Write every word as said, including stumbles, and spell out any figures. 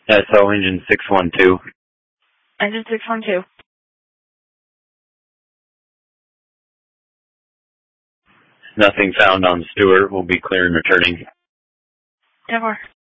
S O engine six one two. Engine six one two. Nothing found on Stewart. We'll be clear and returning. ten four.